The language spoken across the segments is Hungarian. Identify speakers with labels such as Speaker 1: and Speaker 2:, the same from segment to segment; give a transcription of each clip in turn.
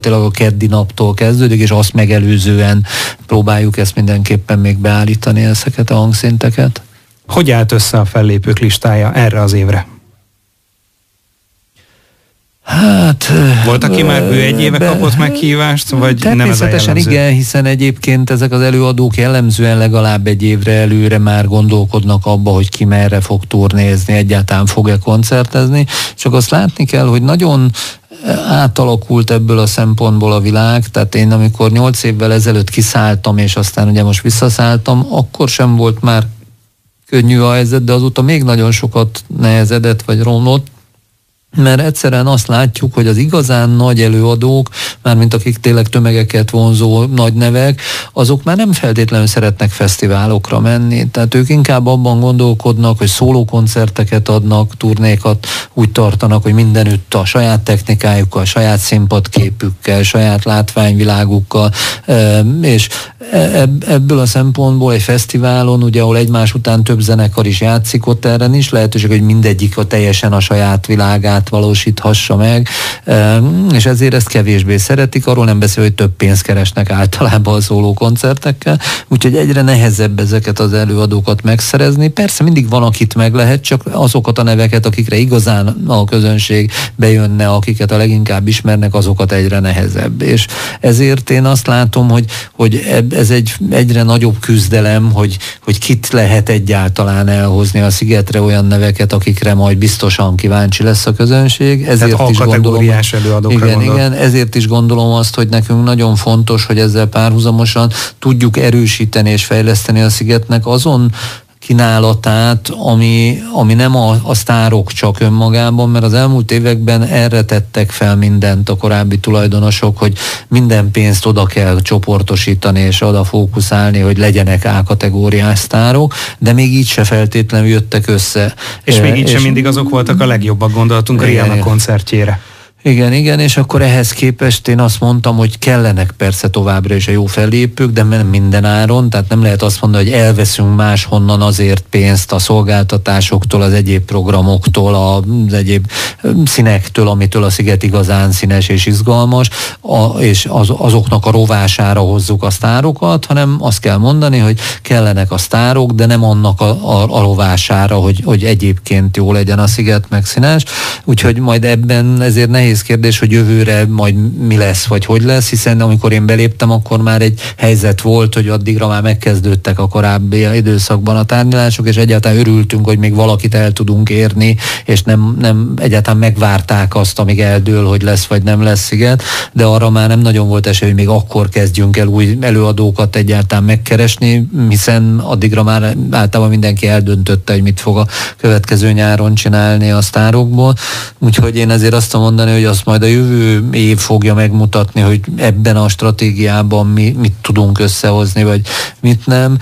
Speaker 1: a keddi naptól kezdődik, és azt megelőzően próbáljuk ezt mindenképpen még beállítani, ezeket a hangszinteket.
Speaker 2: Hogy állt össze a fellépők listája erre az évre?
Speaker 1: Hát...
Speaker 2: Volt, aki már egy éve kapott meghívást, vagy nem ez a
Speaker 1: természetesen igen, hiszen egyébként ezek az előadók jellemzően legalább egy évre előre már gondolkodnak abba, hogy ki merre fog turnézni, egyáltalán fog-e koncertezni. Csak azt látni kell, hogy nagyon átalakult ebből a szempontból a világ, tehát én amikor 8 évvel ezelőtt kiszálltam, és aztán ugye most visszaszálltam, akkor sem volt már könnyű a helyzet, de azóta még nagyon sokat nehezedett, vagy romlott, mert egyszerűen azt látjuk, hogy az igazán nagy előadók, mármint akik tényleg tömegeket vonzó nagy nevek, azok már nem feltétlenül szeretnek fesztiválokra menni. Tehát ők inkább abban gondolkodnak, hogy szólókoncerteket adnak, turnékat úgy tartanak, hogy mindenütt a saját technikájukkal, saját színpadképükkel, saját látványvilágukkal, és ebből a szempontból egy fesztiválon, ugye, ahol egymás után több zenekar is játszik, ott erre nincs lehetőség, hogy mindegyik teljesen a saját világát valósíthassa meg, és ezért ezt kevésbé szeretik, arról nem beszél, hogy több pénzt keresnek általában a szóló koncertekkel, úgyhogy egyre nehezebb ezeket az előadókat megszerezni. Persze mindig van, akit meg lehet, csak azokat a neveket, akikre igazán a közönség bejönne, akiket a leginkább ismernek, azokat egyre nehezebb. És ezért én azt látom, hogy ez egy egyre nagyobb küzdelem, hogy kit lehet egyáltalán elhozni a szigetre, olyan neveket, akikre majd biztosan kíváncsi lesz a közönség. Ezért is gondolom, igen, ezért is gondolom azt, hogy nekünk nagyon fontos, hogy ezzel párhuzamosan tudjuk erősíteni és fejleszteni a szigetnek azon kínálatát, ami nem a sztárok csak önmagában, mert az elmúlt években erre tettek fel mindent a korábbi tulajdonosok, hogy minden pénzt oda kell csoportosítani és oda fókuszálni, hogy legyenek A-kategóriás sztárok, de még így se feltétlenül jöttek össze.
Speaker 2: És még így sem mindig azok voltak a legjobbak, gondoltunk a Rihanna koncertjére.
Speaker 1: Igen, és akkor ehhez képest én azt mondtam, hogy kellenek persze továbbra is a jó fellépők, de nem minden áron, tehát nem lehet azt mondani, hogy elveszünk máshonnan azért pénzt a szolgáltatásoktól, az egyéb programoktól, az egyéb színektől, amitől a sziget igazán színes és izgalmas, és azoknak a rovására hozzuk a sztárokat, hanem azt kell mondani, hogy kellenek a sztárok, de nem annak a rovására, hogy egyébként jó legyen a sziget meg színes, úgyhogy majd ebben ezért nehéz kérdés, hogy jövőre majd mi lesz, vagy hogy lesz, hiszen amikor én beléptem, akkor már egy helyzet volt, hogy addigra már megkezdődtek a korábbi időszakban a tárgyalások, és egyáltalán örültünk, hogy még valakit el tudunk érni, és nem egyáltalán megvárták azt, amíg eldől, hogy lesz vagy nem lesz sziget, de arra már nem nagyon volt esély, hogy még akkor kezdjünk el új előadókat egyáltalán megkeresni, hiszen addigra már általában mindenki eldöntötte, hogy mit fog a következő nyáron csinálni a sztárokból. Úgyhogy én ezért azt mondani, hogy azt majd a jövő év fogja megmutatni, hogy ebben a stratégiában mit tudunk összehozni, vagy mit nem.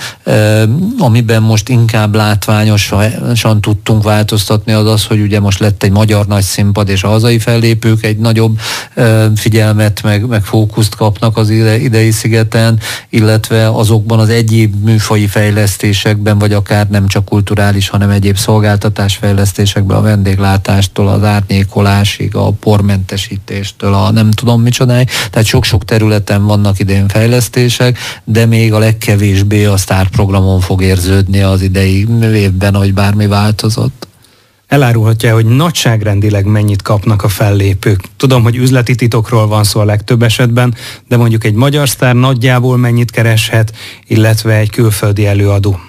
Speaker 1: Amiben most inkább látványosan tudtunk változtatni, az, hogy ugye most lett egy magyar nagy színpad, és a hazai fellépők egy nagyobb figyelmet, meg fókuszt kapnak az idei szigeten, illetve azokban az egyéb műfaji fejlesztésekben, vagy akár nem csak kulturális, hanem egyéb szolgáltatásfejlesztésekben, a vendéglátástól, az árnyékolásig, a pormentesítéstől, a nem tudom micsodáig. Tehát sok-sok területen vannak idén fejlesztések, de még a legkevésbé a sztárprogramon fog érződni az idei évben, hogy bármi változott.
Speaker 2: Elárulhatja, hogy nagyságrendileg mennyit kapnak a fellépők? Tudom, hogy üzleti titokról van szó a legtöbb esetben, de mondjuk egy magyar sztár nagyjából mennyit kereshet, illetve egy külföldi előadó?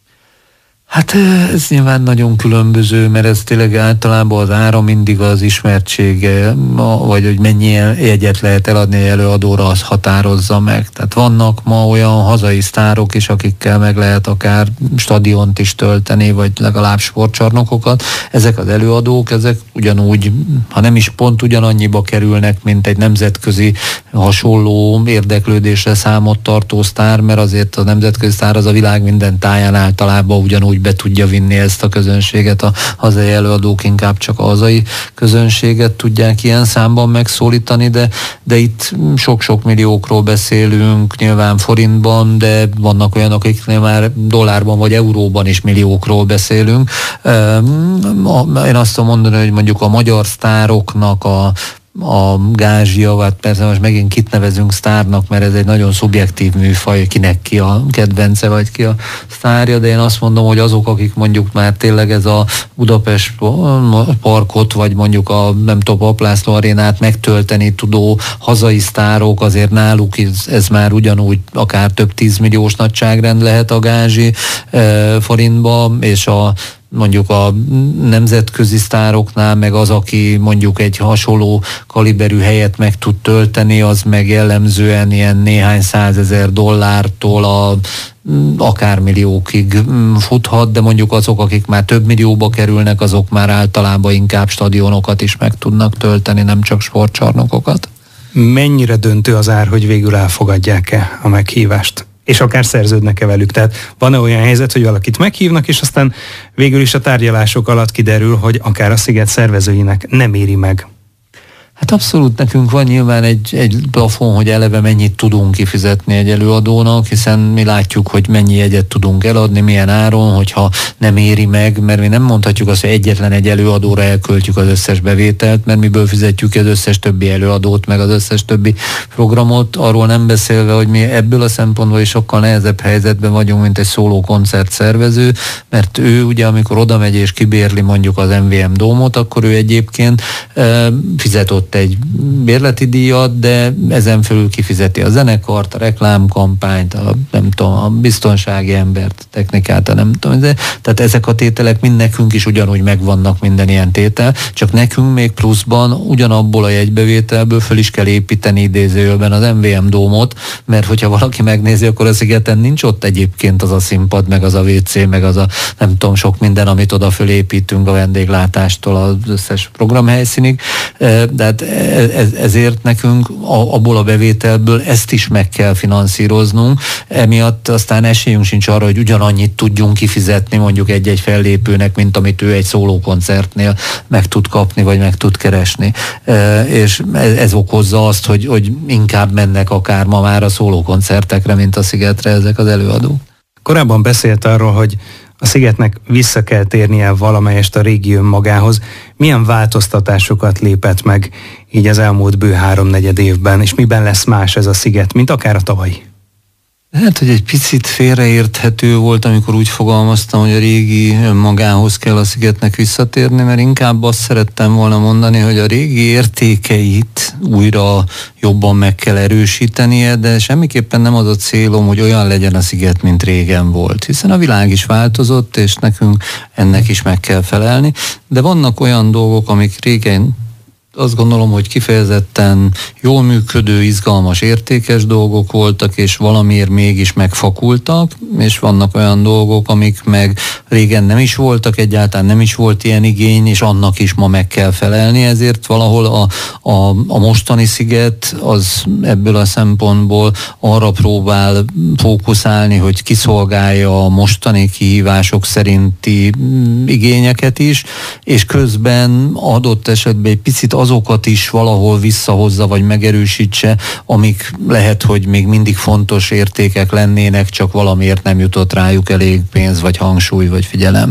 Speaker 1: Hát ez nyilván nagyon különböző, mert ez tényleg általában az ára mindig az ismertsége, vagy hogy mennyi jegyet lehet eladni egy előadóra, az határozza meg. Tehát vannak ma olyan hazai sztárok is, akikkel meg lehet akár stadiont is tölteni, vagy legalább sportcsarnokokat. Ezek az előadók, ezek ugyanúgy, ha nem is pont ugyanannyiba kerülnek, mint egy nemzetközi hasonló érdeklődésre számot tartó sztár, mert azért a nemzetközi sztár az a világ minden táján általában ugyanúgy be tudja vinni ezt a közönséget, a hazai előadók inkább csak a hazai közönséget tudják ilyen számban megszólítani, de itt sok-sok milliókról beszélünk, nyilván forintban, de vannak olyanok, akiknél már dollárban vagy euróban is milliókról beszélünk. Én azt tudom mondani, hogy mondjuk a magyar sztároknak a gázsjavát, persze most megint kit nevezünk sztárnak, mert ez egy nagyon szubjektív műfaj, kinek ki a kedvence, vagy ki a sztárja, de én azt mondom, hogy azok, akik mondjuk már tényleg ez a Budapest parkot, vagy mondjuk a nem tudom, Paplászló arénát megtölteni tudó hazai sztárok, azért náluk ez már ugyanúgy akár több 10 milliós nagyságrend lehet a gázsi forintba, és mondjuk a nemzetközi sztároknál, meg az, aki mondjuk egy hasonló kaliberű helyet meg tud tölteni, az meg jellemzően ilyen néhány $100,000 akár milliókig futhat, de mondjuk azok, akik már több millióba kerülnek, azok már általában inkább stadionokat is meg tudnak tölteni, nem csak sportcsarnokokat.
Speaker 2: Mennyire döntő az ár, hogy végül elfogadják-e a meghívást? És akár szerződnek-e velük? Tehát van-e olyan helyzet, hogy valakit meghívnak, és aztán végül is a tárgyalások alatt kiderül, hogy akár a Sziget szervezőinek nem éri meg?
Speaker 1: Hát abszolút nekünk van nyilván egy plafon, hogy eleve mennyit tudunk kifizetni egy előadónak, hiszen mi látjuk, hogy mennyi jegyet tudunk eladni, milyen áron, hogyha nem éri meg, mert mi nem mondhatjuk azt, hogy egyetlen egy előadóra elköltjük az összes bevételt, mert miből fizetjük az összes többi előadót, meg az összes többi programot, arról nem beszélve, hogy mi ebből a szempontból is sokkal nehezebb helyzetben vagyunk, mint egy szóló koncert szervező, mert ő ugye, amikor oda megy és kibérli mondjuk az MVM Dómot, akkor ő egyébként fizetett egy bérleti díjat, de ezen felül kifizeti a zenekart, a reklámkampányt, a biztonsági embert, technikát, tehát ezek a tételek mind nekünk is ugyanúgy megvannak, minden ilyen tétel, csak nekünk még pluszban ugyanabból a jegybevételből föl is kell építeni idézőjelben az MVM Dómot, mert hogyha valaki megnézi, akkor a Szigeten nincs ott egyébként az a színpad, meg az a WC, meg az a sok minden, amit oda fölépítünk a vendéglátástól az összes programhelyszínig, de ezért nekünk abból a bevételből ezt is meg kell finanszíroznunk, emiatt aztán esélyünk sincs arra, hogy ugyanannyit tudjunk kifizetni mondjuk egy-egy fellépőnek, mint amit ő egy szólókoncertnél meg tud kapni, vagy meg tud keresni. És ez okozza azt, hogy inkább mennek akár ma már a szólókoncertekre, mint a Szigetre ezek az előadók.
Speaker 2: Korábban beszélt arról, hogy a Szigetnek vissza kell térnie valamelyest a régi önmagához. Milyen változtatásokat lépett meg így az elmúlt bő 3-4 évben, és miben lesz más ez a Sziget, mint akár a tavalyi?
Speaker 1: Hát, hogy egy picit félreérthető volt, amikor úgy fogalmaztam, hogy a régi önmagához kell a Szigetnek visszatérni, mert inkább azt szerettem volna mondani, hogy a régi értékeit újra jobban meg kell erősítenie, de semmiképpen nem az a célom, hogy olyan legyen a Sziget, mint régen volt, hiszen a világ is változott, és nekünk ennek is meg kell felelni, de vannak olyan dolgok, amik régen azt gondolom, hogy kifejezetten jól működő, izgalmas, értékes dolgok voltak, és valamiért mégis megfakultak, és vannak olyan dolgok, amik meg régen nem is voltak, egyáltalán nem is volt ilyen igény, és annak is ma meg kell felelni, ezért valahol a mostani Sziget az ebből a szempontból arra próbál fókuszálni, hogy kiszolgálja a mostani kihívások szerinti igényeket is, és közben adott esetben egy picit azokat is valahol visszahozza, vagy megerősítse, amik lehet, hogy még mindig fontos értékek lennének, csak valamiért nem jutott rájuk elég pénz, vagy hangsúly, vagy figyelem.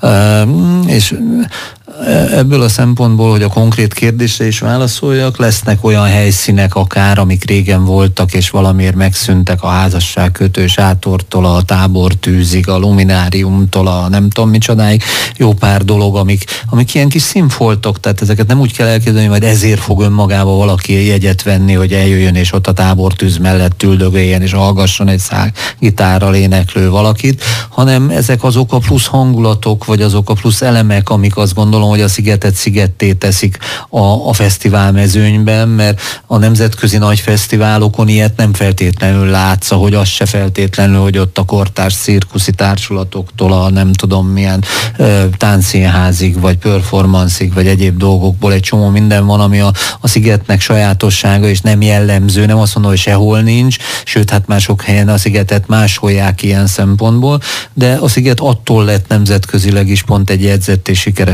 Speaker 1: És ebből a szempontból, hogy a konkrét kérdésre is válaszoljak, lesznek olyan helyszínek akár, amik régen voltak, és valamiért megszűntek, a házasságkötő sátortól a tábortűzig, a lumináriumtól a nem tudom micsodáig, jó pár dolog, amik ilyen kis színfoltok, tehát ezeket nem úgy kell elképzelni, hogy majd ezért fog önmagába valaki jegyet venni, hogy eljöjjön, és ott a tábortűz mellett üldögéljen, és hallgasson egy szál gitárral éneklő valakit, hanem ezek azok a plusz hangulatok, vagy azok a plusz elemek, amik azt gondolom, hogy a Szigetet szigetté teszik a fesztiválmezőnyben, mert a nemzetközi nagy fesztiválokon ilyet nem feltétlenül látsz, hogy az se feltétlenül, hogy ott a kortárs cirkuszi társulatoktól a nem tudom milyen táncszínházig, vagy performanceig, vagy egyéb dolgokból egy csomó minden van, ami a Szigetnek sajátossága, és nem jellemző, nem azt mondom, hogy sehol nincs, sőt, hát már sok helyen a Szigetet másolják ilyen szempontból, de a Sziget attól lett nemzetközileg is pont egy jegyzett és sikeres esemény,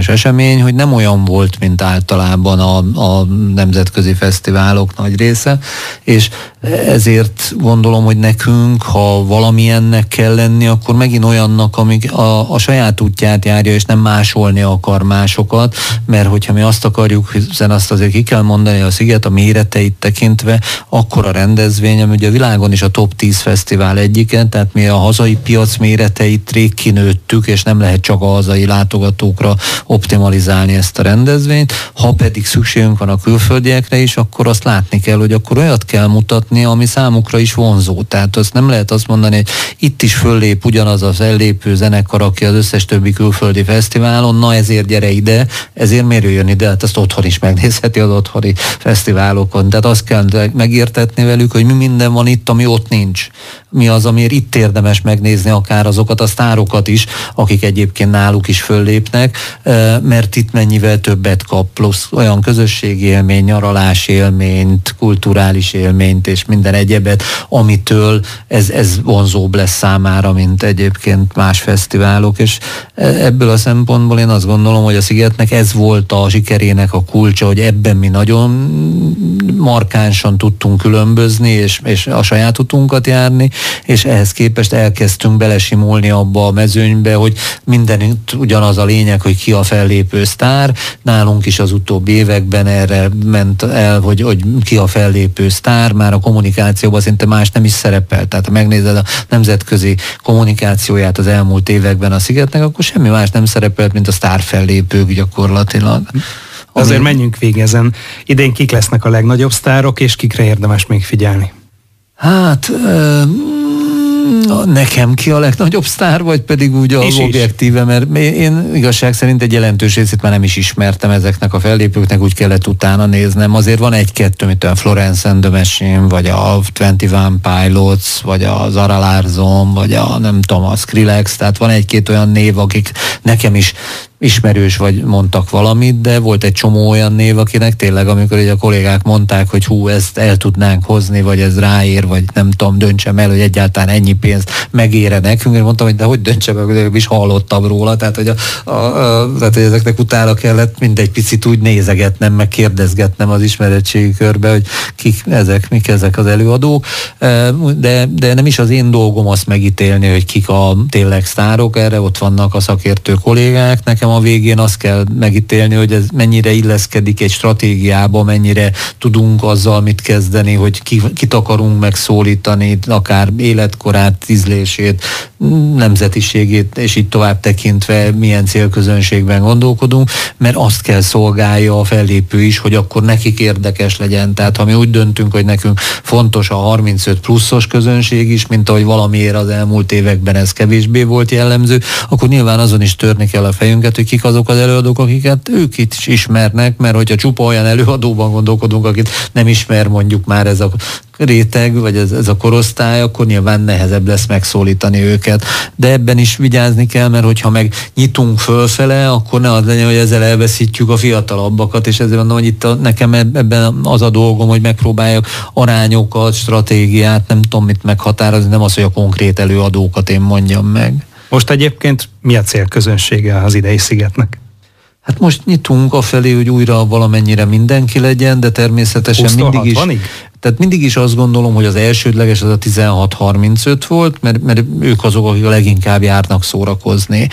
Speaker 1: élmény, hogy nem olyan volt, mint általában a nemzetközi fesztiválok nagy része, és ezért gondolom, hogy nekünk, ha valamilyennek kell lenni, akkor megint olyannak, amik a saját útját járja, és nem másolni akar másokat, mert hogyha mi azt akarjuk, hiszen azt azért ki kell mondani, a Sziget a méreteit tekintve, akkor a rendezvény, ami ugye a világon is a top 10 fesztivál egyiken, tehát mi a hazai piac méreteit rég kinőttük, és nem lehet csak a hazai látogatókra optimalizálni ezt a rendezvényt. Ha pedig szükségünk van a külföldiekre is, akkor azt látni kell, hogy akkor olyat kell mutatni, ami számukra is vonzó. Tehát azt nem lehet azt mondani, hogy itt is föllép ugyanaz a fellépő zenekar, aki az összes többi külföldi fesztiválon, na ezért gyere ide, ezért miért jön ide, hát azt otthon is megnézheti az otthoni fesztiválokon. Tehát azt kell megértetni velük, hogy mi minden van itt, ami ott nincs. Mi az, amiért itt érdemes megnézni akár azokat a sztárokat is, akik egyébként náluk is föllépnek, mert itt mennyivel többet kap, plusz olyan közösségi élmény, nyaralás élményt, kulturális élményt és minden egyebet, amitől ez vonzóbb lesz számára, mint egyébként más fesztiválok, és ebből a szempontból én azt gondolom, hogy a Szigetnek ez volt a sikerének a kulcsa, hogy ebben mi nagyon markánsan tudtunk különbözni, és a saját utunkat járni, és ehhez képest elkezdtünk belesimulni abba a mezőnybe, hogy mindenütt ugyanaz a lényeg, hogy ki a fellépő sztár. Nálunk is az utóbbi években erre ment el, hogy ki a fellépő sztár, már a kommunikációban szinte más nem is szerepel. Tehát ha megnézed a nemzetközi kommunikációját az elmúlt években a Szigetnek, akkor semmi más nem szerepelt, mint a sztár fellépők gyakorlatilag.
Speaker 2: Azért menjünk végig ezen. Idén kik lesznek a legnagyobb sztárok, és kikre érdemes még figyelni?
Speaker 1: Hát nekem ki a legnagyobb sztár, vagy pedig úgy az objektíve, mert én igazság szerint egy jelentős részét már nem is ismertem ezeknek a fellépőknek, úgy kellett utána néznem. Azért van egy-kettő, mint a Florence and the Machine, vagy a 21 Pilots, vagy a Zara Larsson, vagy a nem tudom, a Skrillex, tehát van egy-két olyan név, akik nekem is ismerős vagy mondtak valamit, de volt egy csomó olyan név, akinek tényleg, amikor a kollégák mondták, hogy hú, ezt el tudnánk hozni, vagy ez ráér, vagy nem tudom, döntsem el, hogy egyáltalán ennyi pénzt megére nekünk, és mondtam, hogy de hogy döntsem el, hogy is hallottam róla, tehát hogy, tehát, hogy ezeknek utána kellett mindegy picit úgy nézegetnem, meg kérdezgetnem az ismeretségi körbe, hogy mik ezek az előadók, de nem is az én dolgom azt megítélni, hogy kik a tényleg sztárok, erre ott vannak a szakértő kollégák, nekem a végén azt kell megítélni, hogy ez mennyire illeszkedik egy stratégiába, mennyire tudunk azzal mit kezdeni, hogy kit akarunk megszólítani, akár életkorát, ízlését, nemzetiségét, és így tovább tekintve milyen célközönségben gondolkodunk, mert azt kell szolgálja a fellépő is, hogy akkor nekik érdekes legyen. Tehát ha mi úgy döntünk, hogy nekünk fontos a 35 pluszos közönség is, mint ahogy valamiért az elmúlt években ez kevésbé volt jellemző, akkor nyilván azon is törni kell a fejünket, hogy kik azok az előadók, akiket ők itt is ismernek, mert hogyha csupa olyan előadóban gondolkodunk, akit nem ismer mondjuk már ez a réteg, vagy ez a korosztály, akkor nyilván nehezebb lesz megszólítani őket. De ebben is vigyázni kell, mert hogyha meg nyitunk fölfele, akkor ne az legyen, hogy ezzel elveszítjük a fiatalabbakat, és ezért mondom, hogy itt nekem ebben az a dolgom, hogy megpróbáljak arányokat, stratégiát, nem tudom mit meghatározni, nem az, hogy a konkrét előadókat én mondjam meg.
Speaker 2: Most egyébként mi a célközönsége az idei Szigetnek?
Speaker 1: Hát most nyitunk afelé, hogy újra valamennyire mindenki legyen, de természetesen mindig is... Tehát mindig is azt gondolom, hogy az elsődleges az a 16-35 volt, mert ők azok, akik a leginkább járnak szórakozni.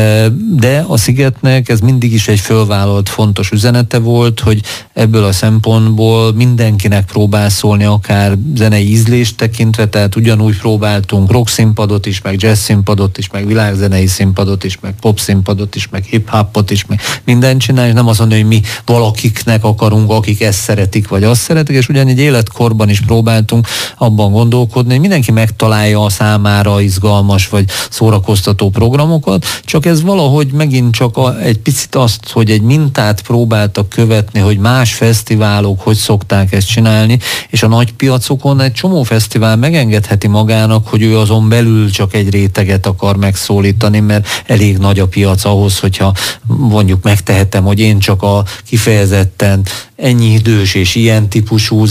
Speaker 1: De a Szigetnek ez mindig is egy fölvállalt fontos üzenete volt, hogy ebből a szempontból mindenkinek próbál szólni, akár zenei ízlést tekintve, tehát ugyanúgy próbáltunk rock színpadot is, meg jazz színpadot is, meg világzenei színpadot is, meg pop színpadot is, meg hip-hopot is, meg mindent csinálni, és nem azt mondani, hogy mi valakiknek akarunk, akik ezt szeretik, vagy azt szeretik, és ugyanígy életkorban is próbáltunk abban gondolkodni, hogy mindenki megtalálja a számára izgalmas vagy szórakoztató programokat, csak ez valahogy megint csak egy picit azt, hogy egy mintát próbáltak követni, hogy más fesztiválok hogy szokták ezt csinálni, és a nagy piacokon egy csomó fesztivál megengedheti magának, hogy ő azon belül csak egy réteget akar megszólítani, mert elég nagy a piac ahhoz, hogyha mondjuk megtehetem, hogy én csak a kifejezetten ennyi idős és ilyen típusú zenét szeretem,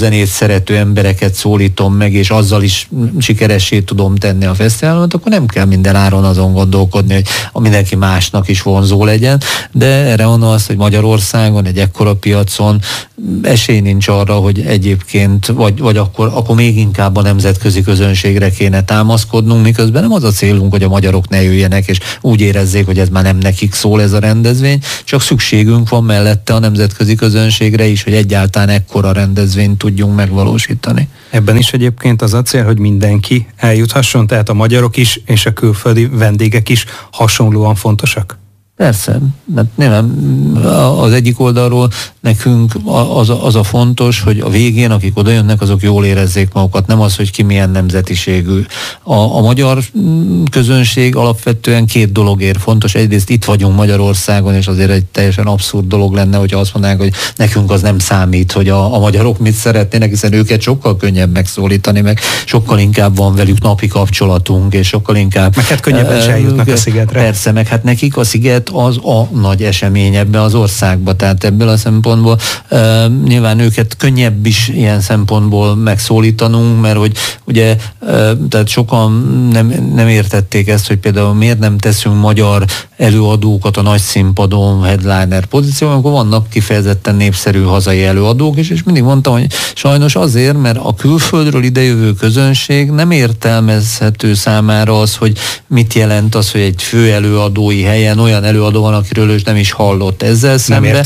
Speaker 1: szerető embereket szólítom meg, és azzal is sikeressé tudom tenni a fesztiválot, akkor nem kell minden áron azon gondolkodni, hogy mindenki másnak is vonzó legyen, de erre mondom azt, hogy Magyarországon, egy ekkora piacon esély nincs arra, hogy egyébként, vagy akkor még inkább a nemzetközi közönségre kéne támaszkodnunk, miközben nem az a célunk, hogy a magyarok ne jöjjenek, és úgy érezzék, hogy ez már nem nekik szól ez a rendezvény, csak szükségünk van mellette a nemzetközi közönségre is, hogy egyáltalán ekkora rendezvényt tudjunk megvalósítani.
Speaker 2: Ebben is egyébként az a cél, hogy mindenki eljuthasson, tehát a magyarok is és a külföldi vendégek is hasonlóan fontosak?
Speaker 1: Persze, mert nyilván az egyik oldalról nekünk az a fontos, hogy a végén, akik oda jönnek, azok jól érezzék magukat, nem az, hogy ki milyen nemzetiségű. A magyar közönség alapvetően két dologért fontos. Egyrészt itt vagyunk Magyarországon, és azért egy teljesen abszurd dolog lenne, hogyha azt mondanánk, hogy nekünk az nem számít, hogy a magyarok mit szeretnének, hiszen őket sokkal könnyebb megszólítani, meg sokkal inkább van velük napi kapcsolatunk, és sokkal inkább...
Speaker 2: Meg hát könnyebben se eljutnak a szigetre.
Speaker 1: Persze, meg hát nekik a sziget az a nagy esemény ebbe az országba, tehát ebből a szempontból nyilván őket könnyebb is ilyen szempontból megszólítanunk, mert hogy ugye tehát sokan nem értették ezt, hogy például miért nem teszünk magyar előadókat a nagy színpadon headliner pozícióban, akkor vannak kifejezetten népszerű hazai előadók is, és mindig mondtam, hogy sajnos azért, mert a külföldről idejövő közönség nem értelmezhető számára az, hogy mit jelent az, hogy egy fő előadói helyen olyan előadó van, akiről ő nem is hallott. Ezzel szemben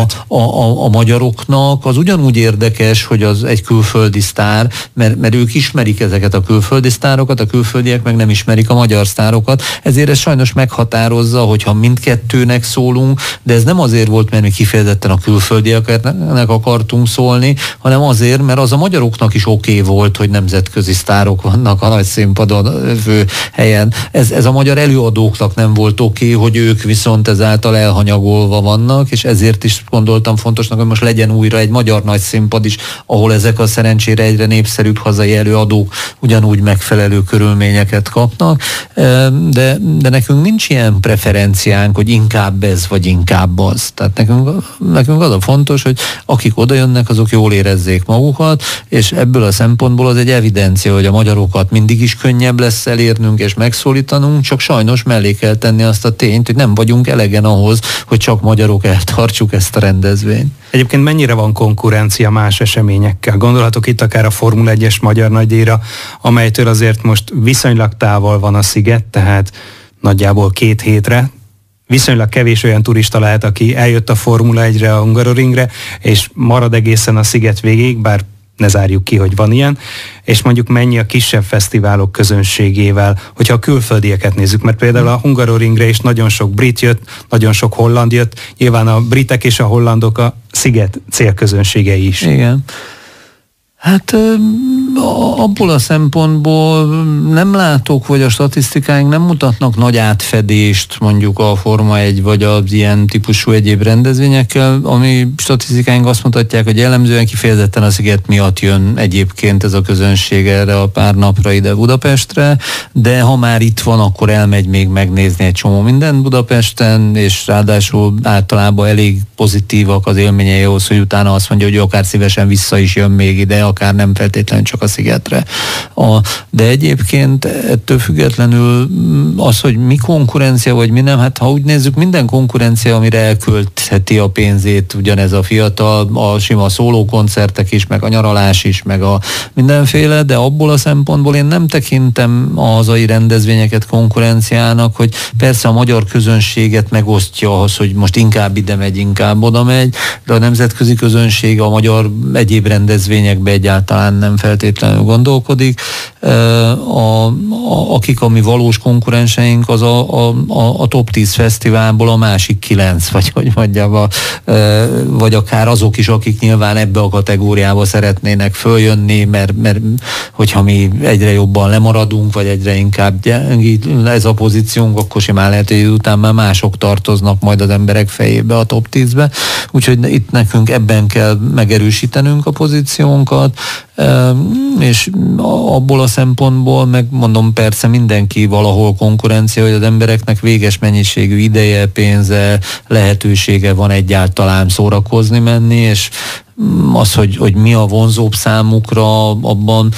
Speaker 1: a magyaroknak az ugyanúgy érdekes, hogy az egy külföldi sztár, mert ők ismerik ezeket a külföldi sztárokat, a külföldiek meg nem ismerik a magyar sztárokat, ezért ez sajnos meghatározza, hogyha mindkettőnek szólunk, de ez nem azért volt, mert mi kifejezetten a külföldieknek akartunk szólni, hanem azért, mert az a magyaroknak is oké volt, hogy nemzetközi sztárok vannak a nagy színpadon fő helyen. Ez a magyar előadóknak nem volt oké, hogy ők viszont ezáltal elhanyagolva vannak, és ezért is gondoltam fontosnak, hogy most legyen újra egy magyar nagy színpad is, ahol ezek a szerencsére egyre népszerűbb hazai előadók ugyanúgy megfelelő körülményeket kapnak, de nekünk nincs ilyen preferenciánk, hogy inkább ez, vagy inkább az. Tehát nekünk az a fontos, hogy akik oda jönnek, azok jól érezzék magukat, és ebből a szempontból az egy evidencia, hogy a magyarokat mindig is könnyebb lesz elérnünk és megszólítanunk, csak sajnos mellé kell tenni azt a tényt, hogy nem vagyunk elegen ahhoz, hogy csak magyarok eltartsuk ezt a rendezvényt.
Speaker 2: Egyébként mennyire van konkurencia más eseményekkel? Gondolhatok itt akár a Formula 1-es magyar nagydíjra, amelytől azért most viszonylag távol van a sziget, tehát nagyjából 2 hétre. Viszonylag kevés olyan turista lehet, aki eljött a Formula 1-re, a Hungaroringre, és marad egészen a sziget végéig, bár ne zárjuk ki, hogy van ilyen, és mondjuk mennyi a kisebb fesztiválok közönségével, hogyha a külföldieket nézzük, mert például a Hungaroringre is nagyon sok brit jött, nagyon sok holland jött, nyilván a britek és a hollandok a sziget célközönségei is.
Speaker 1: Igen. Hát abból a szempontból nem látok, vagy a statisztikáink nem mutatnak nagy átfedést mondjuk a Forma 1 vagy az ilyen típusú egyéb rendezvényekkel, ami statisztikáink azt mutatják, hogy jellemzően kifejezetten a sziget miatt jön egyébként ez a közönség erre a pár napra ide Budapestre, de ha már itt van, akkor elmegy még megnézni egy csomó mindent Budapesten, és ráadásul általában elég pozitívak az élményei ahhoz, hogy utána azt mondja, hogy akár szívesen vissza is jön még ide, akár nem feltétlenül csak a szigetre. De egyébként ettől függetlenül az, hogy mi konkurencia, vagy mi nem, hát ha úgy nézzük, minden konkurencia, amire elköltheti a pénzét, ugyanez a fiatal, a sima szólókoncertek is, meg a nyaralás is, meg a mindenféle, de abból a szempontból én nem tekintem a hazai rendezvényeket konkurenciának, hogy persze a magyar közönséget megosztja az, hogy most inkább ide megy, inkább oda megy, de a nemzetközi közönség a magyar egyéb rendezvényekbe egyáltalán nem feltétlenül gondolkodik. Akik a mi valós konkurenseink, az a top 10 fesztiválból a másik 9, vagy hogy mondjam, vagy akár azok is, akik nyilván ebbe a kategóriába szeretnének följönni, mert hogyha mi egyre jobban lemaradunk, vagy egyre inkább gyengít ez a pozíciónk, akkor simán lehet, hogy után már mások tartoznak majd az emberek fejébe a top 10-be. Úgyhogy itt nekünk ebben kell megerősítenünk a pozíciónkat, és abból a szempontból megmondom, persze mindenki valahol konkurencia, hogy az embereknek véges mennyiségű ideje, pénze, lehetősége van egyáltalán szórakozni menni, és az, hogy mi a vonzóbb számukra, abban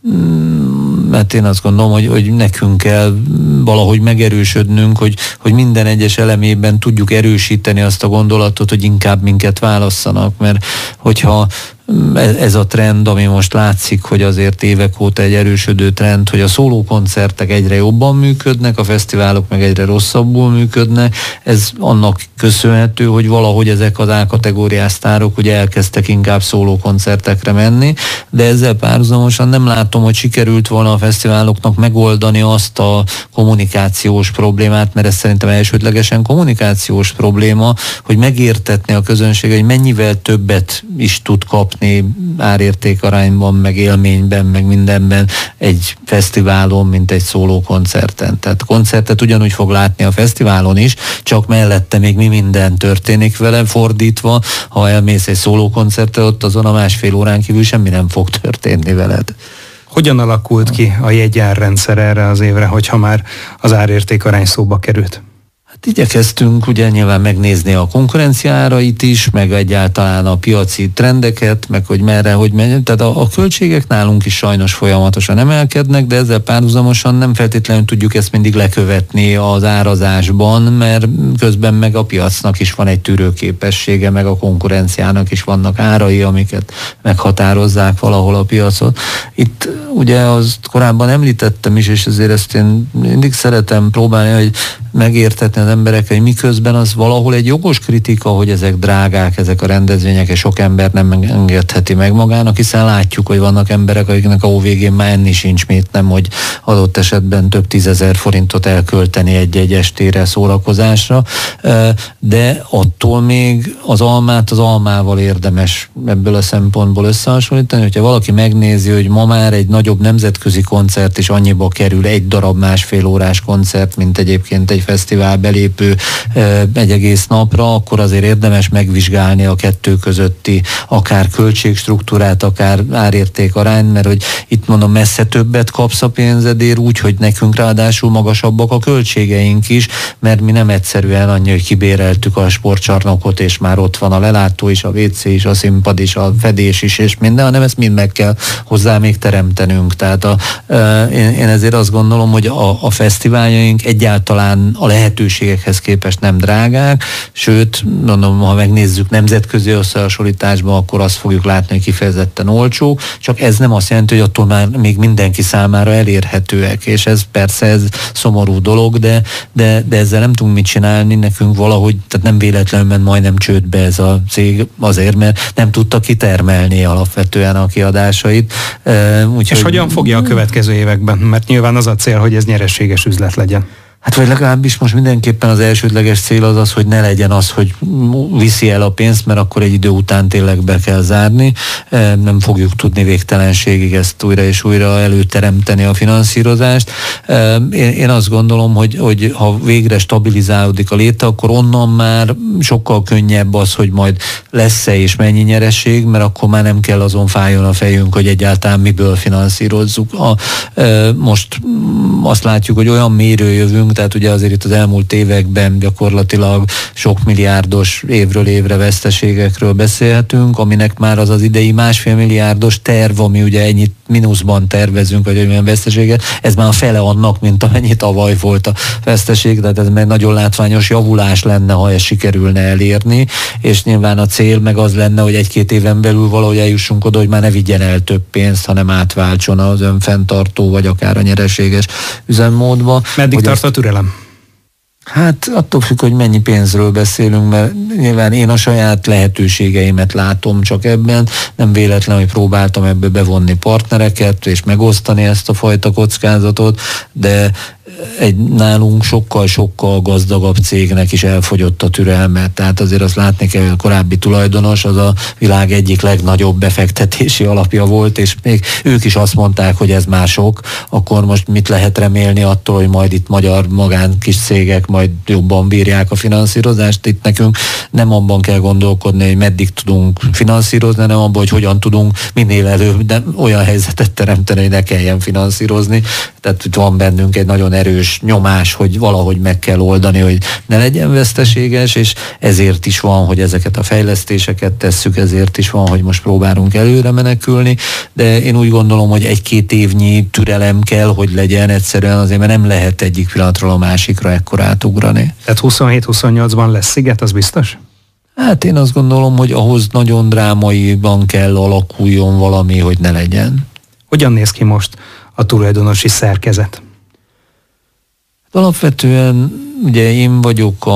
Speaker 1: mert én azt gondolom, hogy nekünk kell valahogy megerősödnünk, hogy minden egyes elemében tudjuk erősíteni azt a gondolatot, hogy inkább minket válasszanak, mert hogyha ez a trend, ami most látszik, hogy azért évek óta egy erősödő trend, hogy a szólókoncertek egyre jobban működnek, a fesztiválok meg egyre rosszabbul működnek, ez annak köszönhető, hogy valahogy ezek az A-kategóriás sztárok ugye elkezdtek inkább szólókoncertekre menni, de ezzel párhuzamosan nem látom, hogy sikerült volna a fesztiváloknak megoldani azt a kommunikációs problémát, mert ez szerintem elsődlegesen kommunikációs probléma, hogy megértetni a közönség, hogy mennyivel többet is tud kapni árérték arányban, meg élményben, meg mindenben egy fesztiválon, mint egy szólókoncerten. Tehát koncertet ugyanúgy fog látni a fesztiválon is, csak mellette még mi minden történik vele, fordítva, ha elmész egy szólókoncertre, ott azon a másfél órán kívül semmi nem fog történni veled.
Speaker 2: Hogyan alakult ki a jegyárrendszer erre az évre, hogyha már az árértékarány szóba került?
Speaker 1: Hát igyekeztünk ugye nyilván megnézni a konkurenciárait is, meg egyáltalán a piaci trendeket, meg hogy merre, hogy megy. Tehát a költségek nálunk is sajnos folyamatosan emelkednek, de ezzel párhuzamosan nem feltétlenül tudjuk ezt mindig lekövetni az árazásban, mert közben meg a piacnak is van egy tűrőképessége, meg a konkurenciának is vannak árai, amiket meghatározzák valahol a piacot. Itt ugye azt korábban említettem is, és ezért ezt én mindig szeretem próbálni, hogy megértetni az emberek, hogy miközben az valahol egy jogos kritika, hogy ezek drágák, ezek a rendezvények, és sok ember nem engedheti meg magának, hiszen látjuk, hogy vannak emberek, akiknek a végén már enni sincs mit, nem, hogy adott esetben több 10 000 forintot elkölteni egy estére szórakozásra, de attól még az almát az almával érdemes ebből a szempontból összehasonlítani, hogyha valaki megnézi, hogy ma már egy nagyobb nemzetközi koncert is annyiba kerül, egy darab másfél órás koncert, mint egyébként egy fesztivál belépő egy egész napra, akkor azért érdemes megvizsgálni a kettő közötti akár költségstruktúrát, akár árérték arányt, mert hogy itt mondom, messze többet kapsz a pénzedért úgy, hogy nekünk ráadásul magasabbak a költségeink is, mert mi nem egyszerűen annyi, hogy kibéreltük a sportcsarnokot, és már ott van a lelátó is, a WC is, a színpad is, a fedés is, és minden, hanem ezt mind meg kell hozzá még teremtenünk. Tehát én ezért azt gondolom, hogy a fesztiváljaink egyáltalán a lehetőségekhez képest nem drágák, sőt, mondom, ha megnézzük nemzetközi összehasonlításban, akkor azt fogjuk látni, hogy kifejezetten olcsó, csak ez nem azt jelenti, hogy attól már még mindenki számára elérhetőek, és ez persze ez szomorú dolog, de ezzel nem tudunk mit csinálni, nekünk valahogy, tehát nem véletlenül ment majdnem csődbe ez a cég, azért, mert nem tudta kitermelni alapvetően a kiadásait.
Speaker 2: És hogyan fogja a következő években? Mert nyilván az a cél, hogy ez nyereséges üzlet legyen.
Speaker 1: Hát vagy legalábbis most mindenképpen az elsődleges cél az, hogy ne legyen az, hogy viszi el a pénzt, mert akkor egy idő után tényleg be kell zárni. Nem fogjuk tudni végtelenségig ezt újra és újra előteremteni a finanszírozást. Én azt gondolom, hogy ha végre stabilizálódik a léte, akkor onnan már sokkal könnyebb az, hogy majd lesz-e és mennyi nyereség, mert akkor már nem kell azon fájjon a fejünk, hogy egyáltalán miből finanszírozzuk. Most azt látjuk, hogy olyan mélyről jövünk, tehát ugye azért itt az elmúlt években gyakorlatilag sok milliárdos évről évre veszteségekről beszélhetünk, aminek már az idei 1,5 milliárdos terv, ami ugye ennyit mínuszban tervezünk, vagy olyan veszteséget, ez már a fele annak, mint amennyi tavaly volt a veszteség, tehát ez meg nagyon látványos javulás lenne, ha ezt sikerülne elérni, és nyilván a cél meg az lenne, hogy 1-2 éven belül valahogy eljussunk oda, hogy már ne vigyen el több pénzt, hanem átváltson az önfenntartó, vagy akár a nyereséges üzemmódba.
Speaker 2: Meddig tart a türelem?
Speaker 1: Hát attól függ, hogy mennyi pénzről beszélünk, mert nyilván én a saját lehetőségeimet látom csak ebben, nem véletlen, hogy próbáltam ebből bevonni partnereket, és megosztani ezt a fajta kockázatot, de egy nálunk sokkal gazdagabb cégnek is elfogyott a türelme. Tehát azért azt látni kell, hogy a korábbi tulajdonos az a világ egyik legnagyobb befektetési alapja volt, és még ők is azt mondták, hogy ez már sok, akkor most mit lehet remélni attól, hogy majd itt magyar magán kis cégek majd jobban bírják a finanszírozást. Itt nekünk nem abban kell gondolkodni, hogy meddig tudunk finanszírozni, hanem abban, hogy hogyan tudunk minél előbb olyan helyzetet teremteni, hogy ne kelljen finanszírozni. Tehát itt van bennünk egy nagyon erős nyomás, hogy valahogy meg kell oldani, hogy ne legyen veszteséges, és ezért is van, hogy ezeket a fejlesztéseket tesszük, ezért is van, hogy most próbálunk előre menekülni, de én úgy gondolom, hogy 1-2 évnyi türelem kell, hogy legyen egyszerűen azért, mert nem lehet egyik pillanatról a másikra ekkor átugrani.
Speaker 2: Tehát 27-28-ban lesz sziget, az biztos?
Speaker 1: Hát én azt gondolom, hogy ahhoz nagyon drámaiban kell alakuljon valami, hogy ne legyen.
Speaker 2: Hogyan néz ki most a tulajdonosi szerkezet?
Speaker 1: Alapvetően ugye én vagyok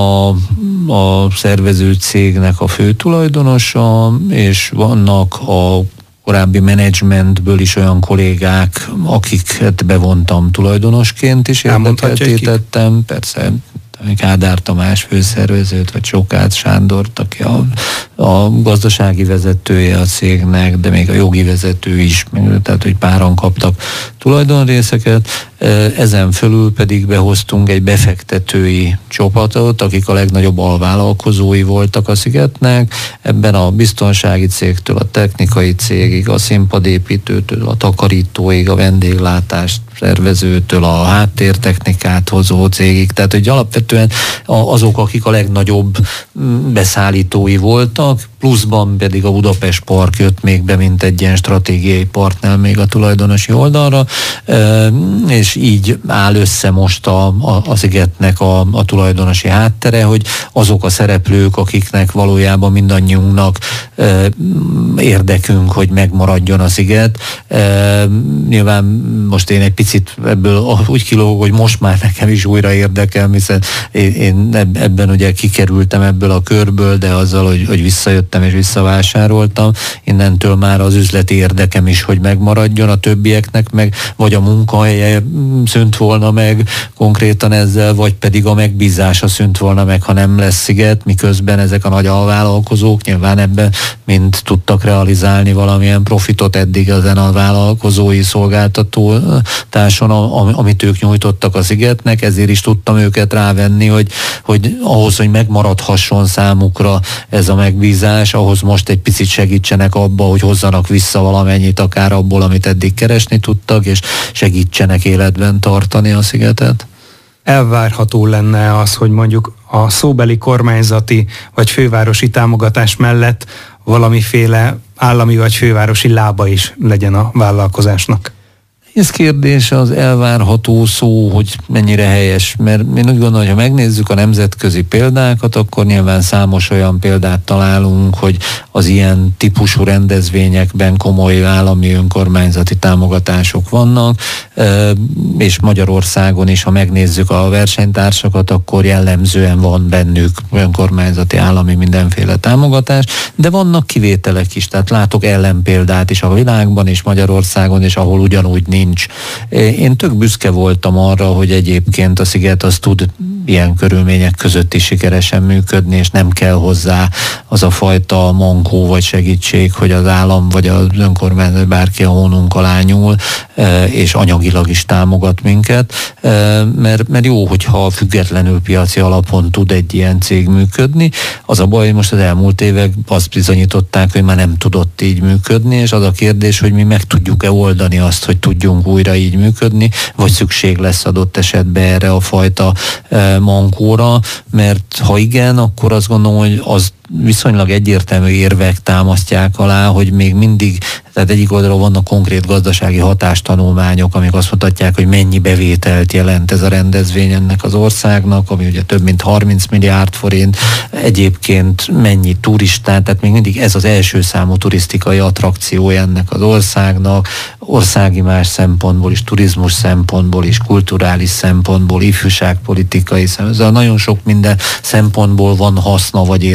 Speaker 1: a szervező cégnek a főtulajdonosa, és vannak a korábbi menedzsmentből is olyan kollégák, akiket bevontam tulajdonosként is érdekeltettem. Persze, Kádár Tamás főszervezőt, vagy Sokács Sándort, aki a gazdasági vezetője a cégnek, de még a jogi vezető is, tehát hogy páran kaptak tulajdonrészeket. Ezen fölül pedig behoztunk egy befektetői csapatot, akik a legnagyobb alvállalkozói voltak a Szigetnek. Ebben a biztonsági cégtől, a technikai cégig, a színpadépítőtől, a takarítóig, a vendéglátást szervezőtől, a háttértechnikát hozó cégig. Tehát, hogy alapvetően azok, akik a legnagyobb beszállítói voltak, pluszban pedig a Budapest Park jött még be, mint egy ilyen stratégiai partner még a tulajdonosi oldalra, és így áll össze most a Szigetnek a tulajdonosi háttere, hogy azok a szereplők, akiknek valójában mindannyiunknak érdekünk, hogy megmaradjon a Sziget. Nyilván most én egy picit ebből úgy kilógok, hogy most már nekem is újra érdekel, hiszen én ebben ugye kikerültem ebből a körből, de azzal, hogy visszajöttem és visszavásároltam, innentől már az üzleti érdekem is, hogy megmaradjon, a többieknek meg vagy a munkahelye szűnt volna meg konkrétan ezzel, vagy pedig a megbízása szűnt volna meg, ha nem lesz Sziget, miközben ezek a nagy alvállalkozók nyilván ebben mind tudtak realizálni valamilyen profitot eddig ezen a vállalkozói szolgáltatáson, amit ők nyújtottak a Szigetnek, ezért is tudtam őket rávenni, hogy ahhoz, hogy megmaradhasson számukra ez a megbízás, ahhoz most egy picit segítsenek abba, hogy hozzanak vissza valamennyit akár abból, amit eddig keresni tudtak, és segítsenek életben tartani a Szigetet.
Speaker 2: Elvárható lenne az, hogy mondjuk a szóbeli kormányzati vagy fővárosi támogatás mellett valamiféle állami vagy fővárosi lába is legyen a vállalkozásnak?
Speaker 1: Ez kérdés az elvárható szó, hogy mennyire helyes, mert én úgy gondolom, hogy ha megnézzük a nemzetközi példákat, akkor nyilván számos olyan példát találunk, hogy az ilyen típusú rendezvényekben komoly állami önkormányzati támogatások vannak, és Magyarországon is, ha megnézzük a versenytársakat, akkor jellemzően van bennük önkormányzati állami mindenféle támogatás, de vannak kivételek is, tehát látok ellenpéldát is a világban és Magyarországon, és ahol ugyanúgy nincs. Én tök büszke voltam arra, hogy egyébként a Sziget az tud ilyen körülmények között is sikeresen működni, és nem kell hozzá az a fajta mankó vagy segítség, hogy az állam vagy az önkormányzat bárki a hónunk alá nyúl, és anyagilag is támogat minket, mert jó, hogyha függetlenül piaci alapon tud egy ilyen cég működni. Az a baj, hogy most az elmúlt évek azt bizonyították, hogy már nem tudott így működni, és az a kérdés, hogy mi meg tudjuk-e oldani azt, hogy tudjunk újra így működni, vagy szükség lesz adott esetben erre a fajta mankóra, mert ha igen, akkor azt gondolom, hogy az viszonylag egyértelmű érvek támasztják alá, hogy még mindig, tehát egyik oldalról vannak konkrét gazdasági hatástanulmányok, amik azt mutatják, hogy mennyi bevételt jelent ez a rendezvény ennek az országnak, ami ugye több mint 30 milliárd forint, egyébként mennyi turistát, tehát még mindig ez az első számú turisztikai attrakció ennek az országnak, országi más szempontból is, turizmus szempontból is, kulturális szempontból, ifjúságpolitikai szempontból, nagyon sok minden szempontból van haszna vagy értéke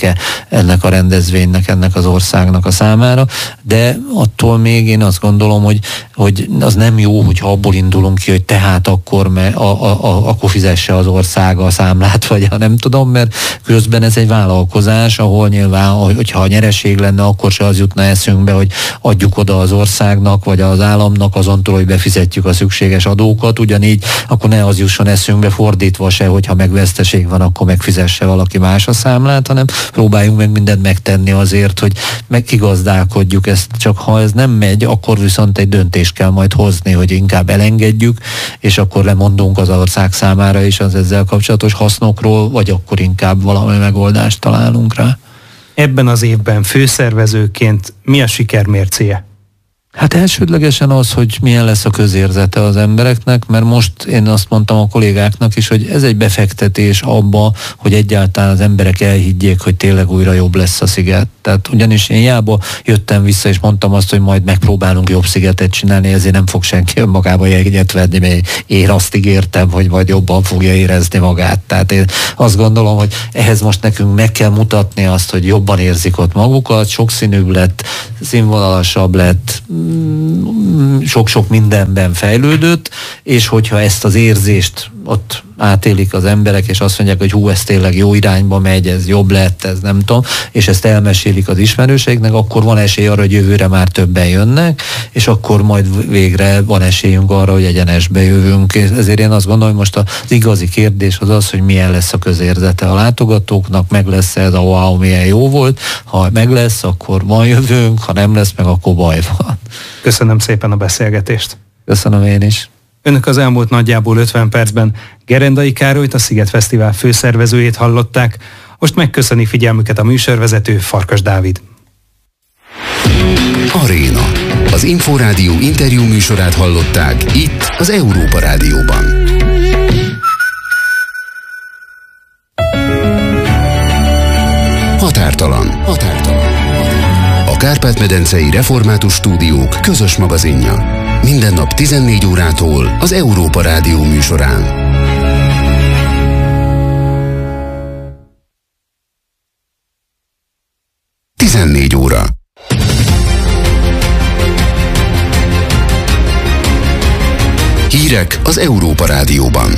Speaker 1: értéke ennek a rendezvénynek, ennek az országnak a számára, de attól még én azt gondolom, hogy az nem jó, hogyha abból indulunk ki, hogy tehát akkor, akkor fizesse az ország a számlát, vagy nem tudom, mert közben ez egy vállalkozás, ahol nyilván, hogyha a nyereség lenne, akkor se az jutna eszünkbe, hogy adjuk oda az országnak, vagy az államnak azontól, hogy befizetjük a szükséges adókat, ugyanígy akkor ne az jusson eszünkbe, fordítva se, hogyha meg veszteség van, akkor megfizesse valaki más a számlát, hanem próbáljunk meg mindent megtenni azért, hogy megkigazdálkodjuk ezt, csak ha ez nem megy, akkor viszont egy döntést kell majd hozni, hogy inkább elengedjük, és akkor lemondunk az ország számára is az ezzel kapcsolatos hasznokról, vagy akkor inkább valami megoldást találunk rá.
Speaker 2: Ebben az évben főszervezőként mi a siker mércéje?
Speaker 1: Hát elsődlegesen az, hogy milyen lesz a közérzete az embereknek, mert most én azt mondtam a kollégáknak is, hogy ez egy befektetés abba, hogy egyáltalán az emberek elhiggyék, hogy tényleg újra jobb lesz a sziget. Tehát ugyanis én hiába jöttem vissza, és mondtam azt, hogy majd megpróbálunk jobb szigetet csinálni, ezért nem fog senki önmagába jegyet venni, mert én azt ígértem, hogy majd jobban fogja érezni magát. Tehát én azt gondolom, hogy ehhez most nekünk meg kell mutatni azt, hogy jobban érzik ott magukat, sokszínűbb lett, színvonalasabb lett, sok-sok mindenben fejlődött, és hogyha ezt az érzést ott átélik az emberek, és azt mondják, hogy hú, ez tényleg jó irányba megy, ez jobb lett, ez nem tudom, és ezt elmesélik az ismerőseiknek, akkor van esély arra, hogy jövőre már többen jönnek, és akkor majd végre van esélyünk arra, hogy egyenesbe jövünk. Ezért én azt gondolom, hogy most az igazi kérdés az az, hogy milyen lesz a közérzete a látogatóknak, meg lesz ez a wow, milyen jó volt, ha meg lesz, akkor van jövőnk, ha nem lesz meg, akkor baj van.
Speaker 2: Köszönöm szépen a beszélgetést.
Speaker 1: Köszönöm én is.
Speaker 2: Önök az elmúlt nagyjából 50 percben Gerendai Károlyt, a Sziget Fesztivál főszervezőjét hallották. Most megköszöni figyelmüket a műsorvezető, Farkas Dávid.
Speaker 3: Aréna. Az Inforádió interjú műsorát hallották itt az Európa Rádióban. Határtalan. A Kárpát-medencei Református Stúdiók közös magazinja. Minden nap 14 órától az Európa Rádió műsorán. 14 óra. Hírek az Európa Rádióban.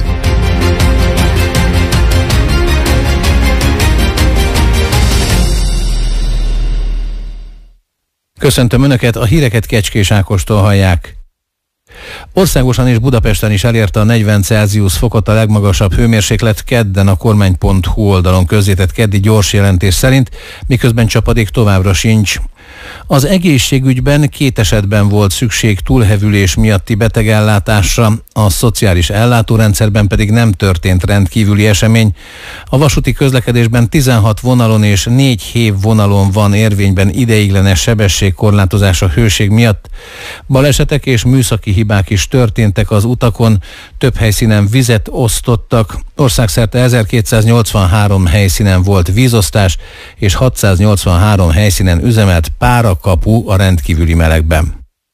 Speaker 4: Köszöntöm Önöket, a híreket Kecskés Ákostól hallják. Országosan és Budapesten is elérte a 40 Celsius fokot a legmagasabb hőmérséklet kedden a kormány.hu oldalon közzétett keddi gyors jelentés szerint, miközben csapadék továbbra sincs. Az egészségügyben 2 esetben volt szükség túlhevülés miatti betegellátásra, a szociális ellátórendszerben pedig nem történt rendkívüli esemény. A vasúti közlekedésben 16 vonalon és 4 hév vonalon van érvényben ideiglenes sebességkorlátozás a hőség miatt. Balesetek és műszaki hibák is történtek az utakon, több helyszínen vizet osztottak, országszerte 1283 helyszínen volt vízosztás, és 683 helyszínen üzemelt párakapu a rendkívüli melegben.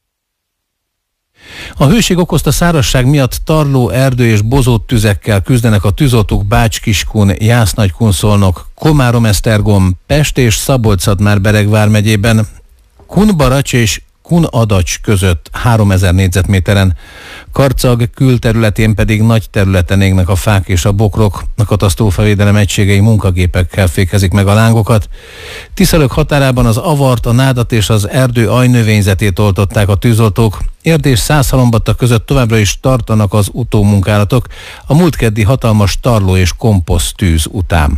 Speaker 4: A hőség okozta szárazság miatt tarló, erdő és bozót tüzekkel küzdenek a tűzoltók Bács-Kiskun, Jász-Nagykunszolnok, Komárom-Esztergom, Pest és Szabolcs-Szatmár-Bereg vármegyében, Kunbaracs és Kunadacs között 3000 négyzetméteren, Karcag külterületén pedig nagy területen égnek a fák és a bokrok, a katasztrófavédelem egységei munkagépekkel fékezik meg a lángokat. Tiszalök határában az avart, a nádat és az erdő ajnövényzetét oltották a tűzoltók. Érd és Szászhalombatta között továbbra is tartanak az utómunkálatok a múlt keddi hatalmas tarló és komposzt tűz után.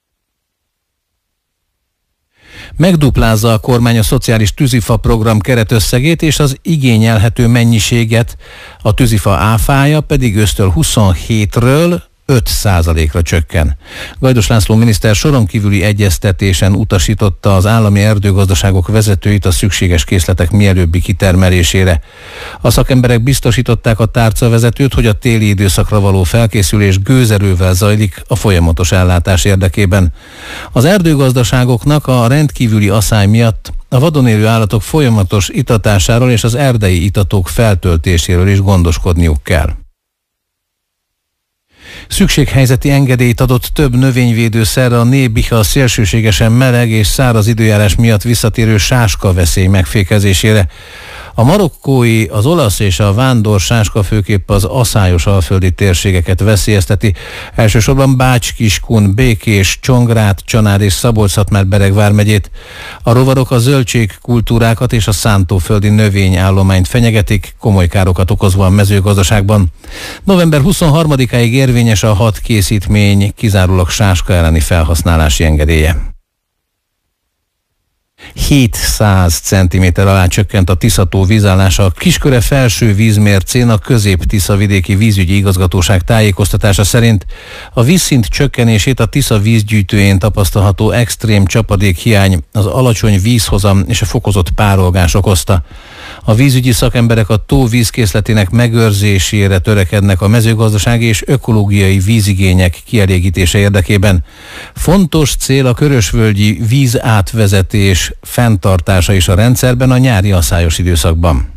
Speaker 4: Megduplázza a kormány a szociális tűzifa program keretösszegét és az igényelhető mennyiséget, a tűzifa áfája pedig ősztől 27-ről 5%-ra csökken. Gajdos László miniszter soron kívüli egyeztetésen utasította az állami erdőgazdaságok vezetőit a szükséges készletek mielőbbi kitermelésére. A szakemberek biztosították a tárcavezetőt, hogy a téli időszakra való felkészülés gőzerővel zajlik a folyamatos ellátás érdekében. Az erdőgazdaságoknak a rendkívüli aszály miatt a vadon élő állatok folyamatos itatásáról és az erdei itatók feltöltéséről is gondoskodniuk kell. Szükséghelyzeti engedélyt adott több növényvédőszerre a Nébiha szélsőségesen meleg és száraz időjárás miatt visszatérő sáskaveszély megfékezésére. A marokkói, az olasz és a vándor sáska főképp az aszályos alföldi térségeket veszélyezteti. Elsősorban Bács-Kiskun, Békés, Csongrád, Csanád és Szabolcs-Szatmár-Bereg vármegyét. A rovarok a zöldségkultúrákat és a szántóföldi növényállományt fenyegetik, komoly károkat okozva a mezőgazdaságban. November 23-áig érvényes a 6 készítmény kizárólag sáska elleni felhasználási engedélye. 700 cm alá csökkent a Tisza-tó vízállása a Kisköre felső vízmércén. A Közép-Tisza-vidéki vízügyi igazgatóság tájékoztatása szerint a vízszint csökkenését a Tisza vízgyűjtőjén tapasztalható extrém csapadékhiány, az alacsony vízhozam és a fokozott párolgás okozta. A vízügyi szakemberek a tó vízkészletének megőrzésére törekednek a mezőgazdasági és ökológiai vízigények kielégítése érdekében. Fontos cél a körösvölgyi vízátvezetés fenntartása is a rendszerben a nyári aszályos időszakban.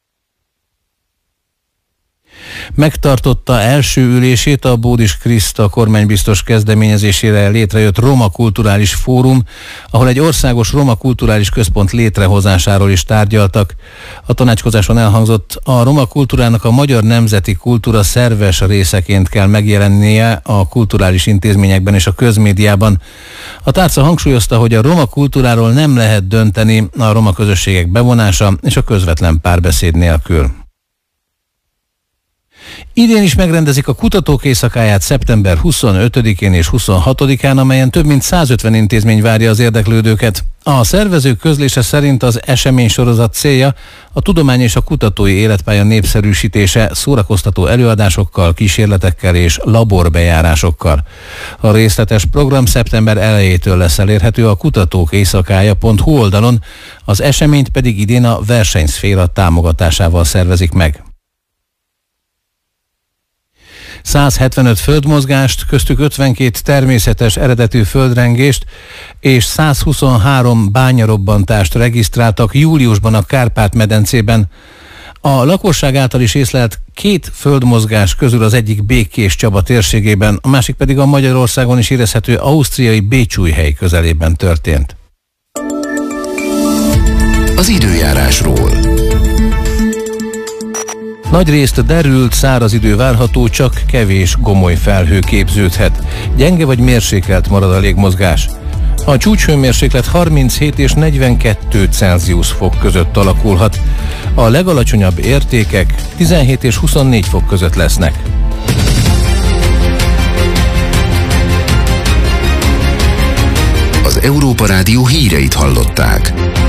Speaker 4: Megtartotta első ülését a Bódis Kriszta kormánybiztos kezdeményezésére létrejött Roma Kulturális Fórum, ahol egy országos roma kulturális központ létrehozásáról is tárgyaltak. A tanácskozáson elhangzott, a roma kultúrának a magyar nemzeti kultúra szerves részeként kell megjelennie a kulturális intézményekben és a közmédiában. A tárca hangsúlyozta, hogy a roma kultúráról nem lehet dönteni a roma közösségek bevonása és a közvetlen párbeszéd nélkül. Idén is megrendezik a Kutatók Éjszakáját szeptember 25-én és 26-án, amelyen több mint 150 intézmény várja az érdeklődőket. A szervezők közlése szerint az eseménysorozat célja a tudomány és a kutatói életpálya népszerűsítése szórakoztató előadásokkal, kísérletekkel és laborbejárásokkal. A részletes program szeptember elejétől lesz elérhető a kutatókéjszakája.hu oldalon, az eseményt pedig idén a versenyszféra támogatásával szervezik meg. 175 földmozgást, köztük 52 természetes eredetű földrengést és 123 bányarobbantást regisztráltak júliusban a Kárpát-medencében. A lakosság által is észlelt 2 földmozgás közül az egyik Békés Csaba térségében, a másik pedig a Magyarországon is érezhető ausztriai Bécsújhely közelében történt.
Speaker 3: Az időjárásról.
Speaker 4: Nagyrészt derült, száraz idő várható, csak kevés gomoly felhő képződhet. Gyenge vagy mérsékelt marad a légmozgás. A csúcshőmérséklet 37 és 42 Celsius fok között alakulhat. A legalacsonyabb értékek 17 és 24 fok között lesznek.
Speaker 3: Az Európa Rádió híreit hallották.